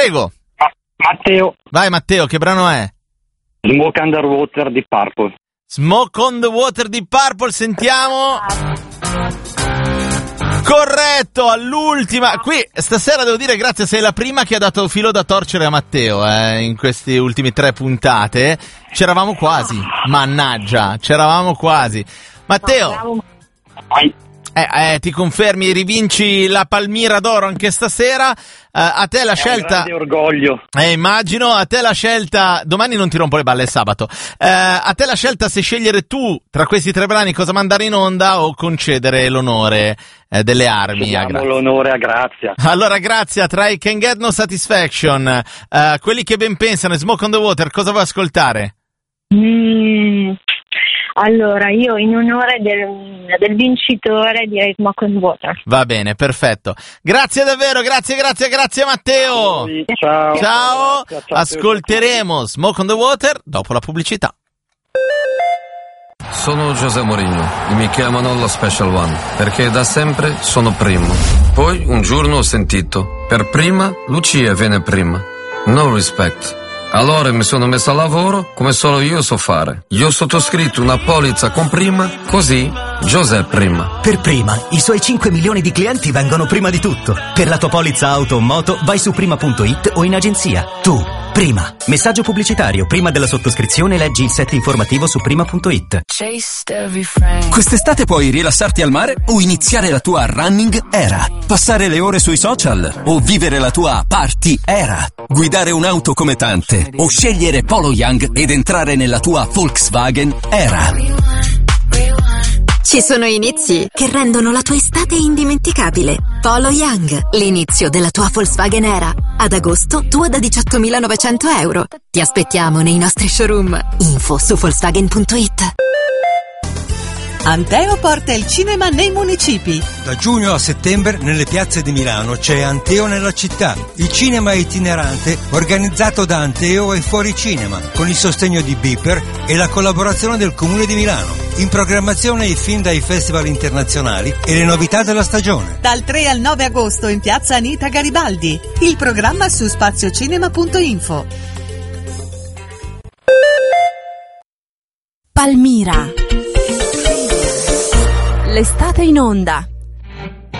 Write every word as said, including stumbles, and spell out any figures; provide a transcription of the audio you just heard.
Prego. Ma- Matteo. Vai Matteo, che brano è? Smoke Underwater di Purple. Smoke on the Water di Purple, sentiamo. Corretto, all'ultima. Qui stasera devo dire grazie, sei la prima che ha dato filo da torcere a Matteo eh, in queste ultime tre puntate. C'eravamo quasi, mannaggia, c'eravamo quasi. Matteo, eh, eh, ti confermi, rivinci la Palmira d'Oro anche stasera. Uh, a te la È scelta. un grande orgoglio. Eh, immagino, a te la scelta. Domani non ti rompo le balle, è sabato. Uh, a te la scelta se scegliere tu tra questi tre brani cosa mandare in onda o concedere l'onore eh, delle armi a Grazia. L'onore a Grazia. Allora, Grazia, tra i Can Get No Satisfaction, uh, quelli che ben pensano e Smoke on the Water, cosa vuoi ascoltare? Mm, allora, io in onore del, del vincitore direi Smoke on the Water. Va bene, perfetto. Grazie davvero, grazie, grazie, grazie Matteo. Ciao. Ciao. Ciao, ciao. Ascolteremo Smoke on the Water dopo la pubblicità. Sono José Mourinho e mi chiamano lo Special One perché da sempre sono primo. Poi un giorno ho sentito, per prima Lucia viene prima. No respect. Allora mi sono messo a lavoro come solo io so fare. Io ho sottoscritto una polizza con prima, così José prima. Per prima, i suoi cinque milioni di clienti vengono prima di tutto. Per la tua polizza auto o moto vai su prima punto it o in agenzia. Tu, prima. Messaggio pubblicitario. Prima della sottoscrizione leggi il set informativo su prima punto it. Quest'estate puoi rilassarti al mare o iniziare la tua running era. Passare le ore sui social o vivere la tua party era. Guidare un'auto come tante o scegliere Polo Young ed entrare nella tua Volkswagen era. Ci sono inizi che rendono la tua estate indimenticabile. Polo Young, l'inizio della tua Volkswagen era. Ad agosto, tua da diciottomilanovecento euro. Ti aspettiamo nei nostri showroom. Info su Volkswagen punto it. Anteo porta il cinema nei municipi. Da giugno a settembre nelle piazze di Milano c'è Anteo nella città, il cinema itinerante organizzato da Anteo e Fuori Cinema, con il sostegno di Beeper e la collaborazione del Comune di Milano. In programmazione i film dai festival internazionali e le novità della stagione. Dal tre al nove agosto in piazza Anita Garibaldi. Il programma su spaziocinema punto info. Palmira. L'estate in onda.